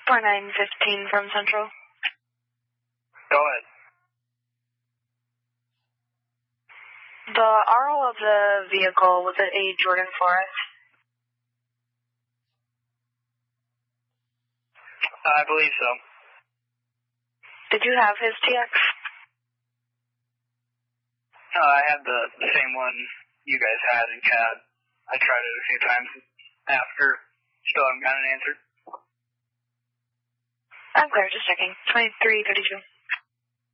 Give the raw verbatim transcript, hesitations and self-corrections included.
four nine fifteen from Central. Go ahead. The R O of the vehicle, was it a Jordan Forest? I believe so. Did you have his T X? Uh, I had the, the same one you guys had in C A D. I tried it a few times after. Still haven't got an answer. I'm clear, just checking. twenty-three thirty-two.